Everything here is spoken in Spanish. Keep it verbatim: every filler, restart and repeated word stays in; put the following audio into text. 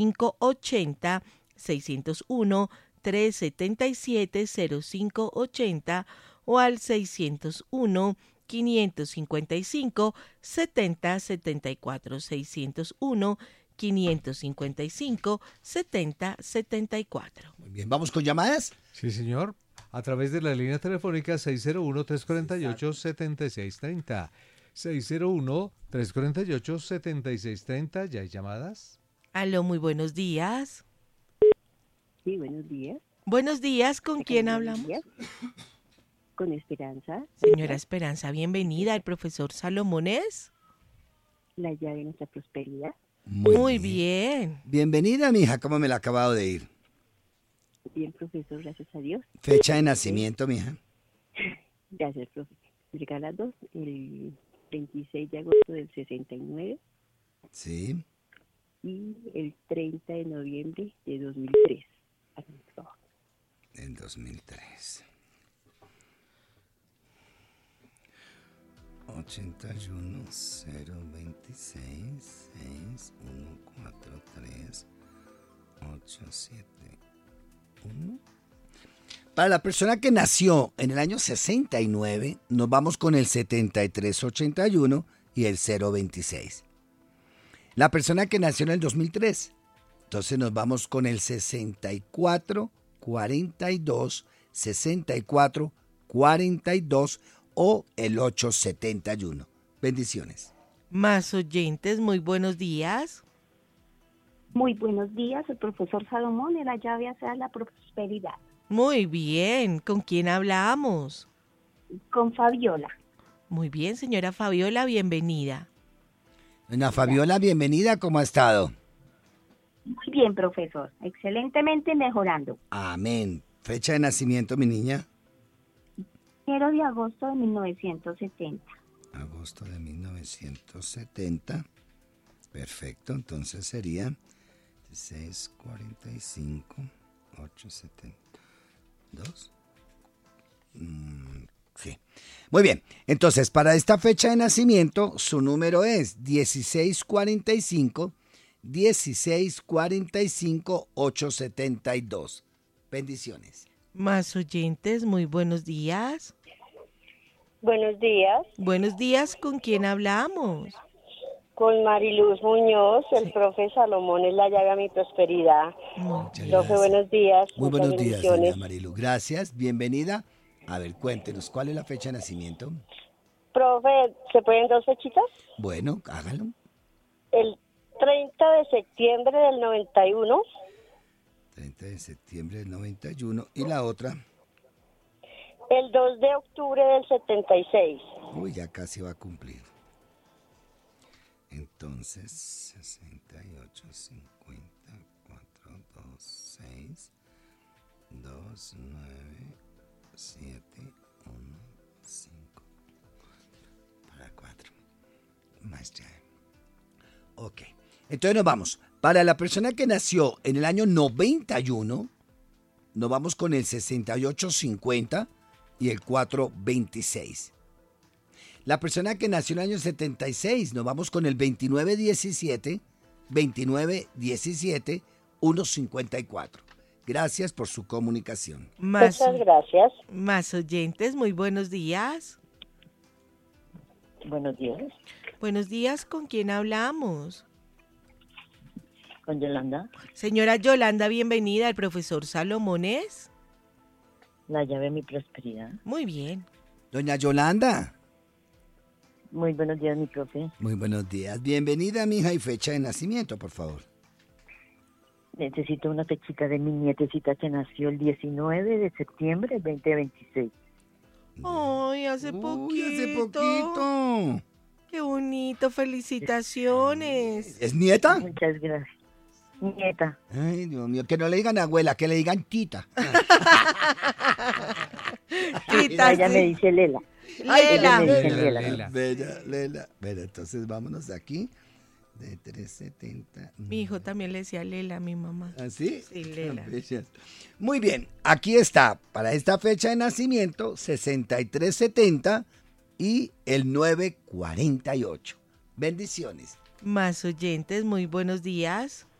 cinco ochenta, seiscientos uno, trescientos setenta y siete, cero cinco ochenta o al seiscientos uno, quinientos cincuenta y cinco, setenta setenta y cuatro, seiscientos uno, quinientos cincuenta y cinco, setenta setenta y cuatro. Muy bien, ¿vamos con llamadas? Sí, señor. A través de la línea telefónica seis cero uno, tres cuatro ocho, siete seis tres cero. seis cero uno, tres cuatro ocho, siete seis tres cero. ¿Ya hay llamadas? Aló, muy buenos días. Sí, buenos días. Buenos días, ¿con quién hablamos? Días. Con Esperanza. Señora Esperanza, bienvenida. ¿El profesor Salomón es? La llave de nuestra prosperidad. Muy, Muy bien. bien. Bienvenida, mija, ¿cómo me la he acabado de ir? Bien, profesor, gracias a Dios. Fecha de nacimiento, mija. Gracias, profesor. Llega a las dos, el veintiséis de agosto del sesenta y nueve Sí. y el treinta de noviembre de dos mil tres. En dos mil tres. ochenta y uno, cero veintiséis, seis, uno, cuatro, tres, ocho, siete, uno. Para la persona que nació en el año sesenta y nueve, nos vamos con el setenta y tres ochenta y uno y el cero veintiséis. La persona que nació en el dos mil tres, entonces nos vamos con el sesenta y cuatro cuarenta y dos, sesenta y cuatro cuarenta y dos o el ocho setenta y uno. Bendiciones. Más oyentes, muy buenos días. Muy buenos días, el profesor Salomón y la llave hacia la prosperidad. Muy bien, ¿con quién hablamos? Con Fabiola. Muy bien, señora Fabiola, bienvenida. Doña Fabiola, bienvenida, ¿cómo ha estado? Muy bien, profesor, excelentemente mejorando. Amén. Fecha de nacimiento, mi niña. Primero de agosto de mil novecientos setenta. Agosto de mil novecientos setenta. Perfecto, entonces sería seis cuarenta y cinco, ocho setenta y dos. Mm, sí. Muy bien, entonces para esta fecha de nacimiento su número es dieciséis cuarenta y cinco, dieciséis cuarenta y cinco, ocho setenta y dos. Bendiciones. Más oyentes, muy buenos días. Buenos días, Buenos días, ¿con quién hablamos? con Mariluz Muñoz, el Sí. profe Salomón es la llave a mi prosperidad. Muchas Profe, gracias. buenos días. Muy muchas buenos días, bendiciones. doña Marilu. Gracias, bienvenida. A ver, cuéntenos, ¿cuál es la fecha de nacimiento? Profe, ¿se pueden dos fechitas? Bueno, hágalo. El treinta de septiembre del noventa y uno, treinta de septiembre del noventa y uno. ¿Y la otra? el dos de octubre del setenta y seis. Uy, ya casi va a cumplir. Entonces, sesenta y ocho, cincuenta, cuatro, dos, seis, dos, nueve, siete, uno, cinco, para cuatro. Más ya. Ok. Entonces nos vamos. Para la persona que nació en el año noventa y uno, nos vamos con el sesenta y ocho cincuenta y el cuatro veintiséis. La persona que nació en el año setenta y seis, nos vamos con el veintinueve diecisiete, veintinueve diecisiete, uno cincuenta y cuatro. Gracias por su comunicación. Más, Muchas gracias. más oyentes, muy buenos días. Buenos días, Buenos días, ¿con quién hablamos? con Yolanda, Señora Yolanda, bienvenida. ¿El profesor Salomón es? la llave de mi prosperidad. Muy bien. Doña Yolanda. Muy buenos días, mi profe. Muy buenos días. Bienvenida, mija, y fecha de nacimiento, por favor. Necesito una fechita de mi nietecita que nació el diecinueve de septiembre del veinte veintiséis. Ay, hace Uy, poquito. hace poquito. Qué bonito, felicitaciones. ¿Es nieta? Muchas gracias. Nieta. Ay, Dios mío, que no le digan abuela, que le digan tita. Tita, Ella sí. me dice Lela. Lela. me dice Lela, Lela. Lela. Bella, Lela. Bueno, entonces vámonos de aquí. De trescientos setenta. Mi hijo también le decía Lela a mi mamá. ¿Así? Sí, Lela. Muy bien, aquí está, para esta fecha de nacimiento, sesenta y tres setenta y el nueve cuarenta y ocho. Bendiciones. Más oyentes, muy buenos días.